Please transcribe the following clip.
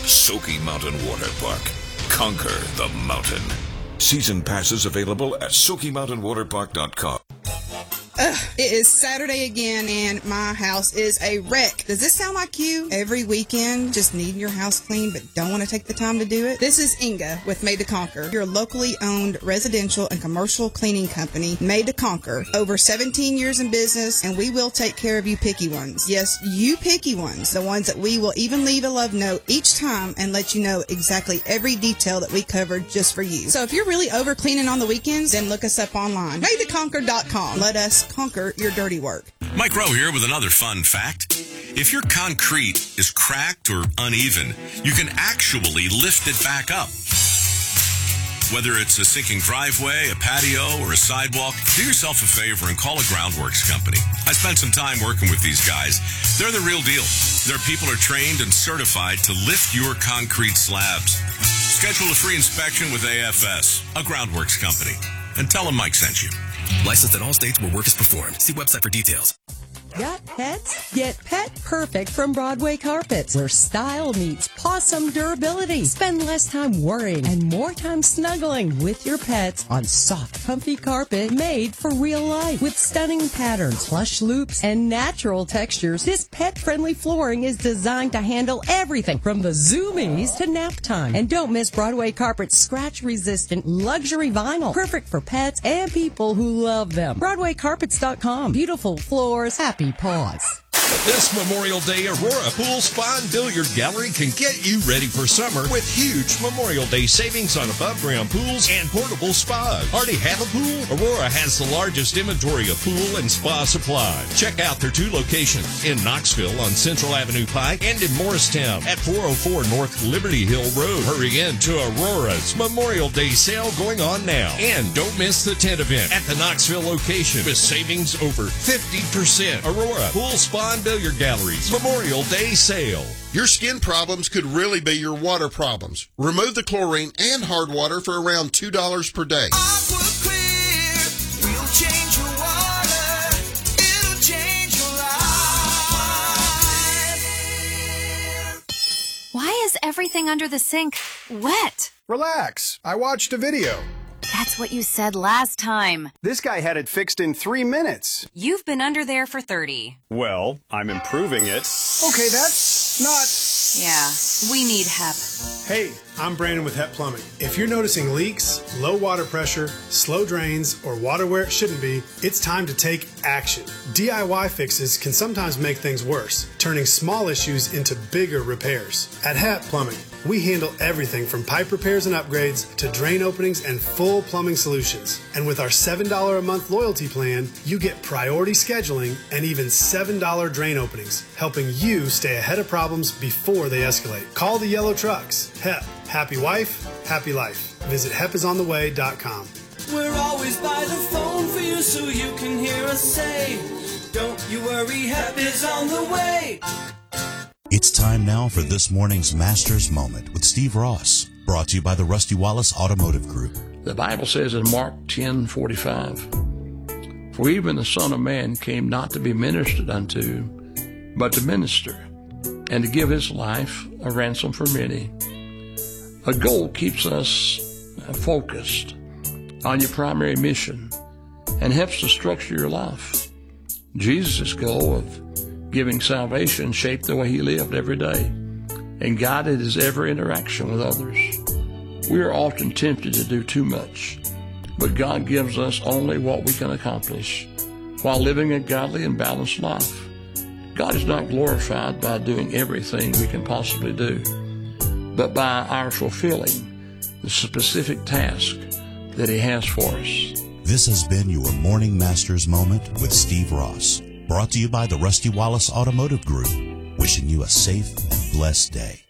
Sookie Mountain Water Park. Conquer the mountain. Season passes available at SookieMountainWaterPark.com. It is Saturday again, and my house is a wreck. Does this sound like you? Every weekend, just needing your house cleaned, but don't want to take the time to do it? This is Inga with Made to Conquer, your locally owned residential and commercial cleaning company, Made to Conquer. Over 17 years in business, and we will take care of you picky ones. Yes, you picky ones. The ones that we will even leave a love note each time and let you know exactly every detail that we covered just for you. So if you're really over cleaning on the weekends, then look us up online. MadeToConquer.com. Let us conquer your dirty work. Mike Rowe here with another fun fact. If your concrete is cracked or uneven, you can actually lift it back up. Whether it's a sinking driveway, a patio, or a sidewalk, do yourself a favor and call a Groundworks company. I spent some time working with these guys. They're the real deal. Their people are trained and certified to lift your concrete slabs. Schedule a free inspection with AFS, a Groundworks company, and tell them Mike sent you. Licensed in all states where work is performed. See website for details. Got pets? Get Pet Perfect from Broadway Carpets, where style meets possum durability. Spend less time worrying and more time snuggling with your pets on soft, comfy carpet made for real life. With stunning patterns, plush loops, and natural textures, this pet-friendly flooring is designed to handle everything from the zoomies to nap time. And don't miss Broadway Carpet's scratch-resistant luxury vinyl, perfect for pets and people who love them. BroadwayCarpets.com. Beautiful floors, happy paws. This Memorial Day, Aurora Pool Spa and Billiard Gallery can get you ready for summer with huge Memorial Day savings on above-ground pools and portable spas. Already have a pool? Aurora has the largest inventory of pool and spa supplies. Check out their two locations in Knoxville on Central Avenue Pike and in Morristown at 404 North Liberty Hill Road. Hurry in to Aurora's Memorial Day sale going on now. And don't miss the tent event at the Knoxville location with savings over 50%. Aurora Pool Spa and Billiard Galleries Memorial Day sale. Your skin problems could really be your water problems. Remove the chlorine and hard water for around $2 per day. We'll change your water. It'll change your life. Why is everything under the sink wet? Relax. I watched a video. That's what you said last time. This guy had it fixed in 3 minutes. You've been under there for 30. Well, I'm improving it. Okay, that's not... Yeah, we need HEP. Hey, I'm Brandon with HEP Plumbing. If you're noticing leaks, low water pressure, slow drains, or water where it shouldn't be, it's time to take action. DIY fixes can sometimes make things worse, turning small issues into bigger repairs. At HEP Plumbing, we handle everything from pipe repairs and upgrades to drain openings and full plumbing solutions. And with our $7 a month loyalty plan, you get priority scheduling and even $7 drain openings, helping you stay ahead of problems before they escalate. Call the yellow trucks. HEP. Happy wife, happy life. Visit hepisontheway.com. We're always by the phone for you so you can hear us say, don't you worry, HEP is on the way. It's time now for this morning's Master's Moment with Steve Ross, brought to you by the Rusty Wallace Automotive Group. The Bible says in Mark 10:45, for even the Son of Man came not to be ministered unto, but to minister, and to give his life a ransom for many. A goal keeps us focused on your primary mission and helps to structure your life. Jesus' goal of giving salvation shaped the way he lived every day and guided his every interaction with others. We are often tempted to do too much, but God gives us only what we can accomplish while living a godly and balanced life. God is not glorified by doing everything we can possibly do, but by our fulfilling the specific task that he has for us. This has been your Morning Master's Moment with Steve Ross, brought to you by the Rusty Wallace Automotive Group, wishing you a safe and blessed day.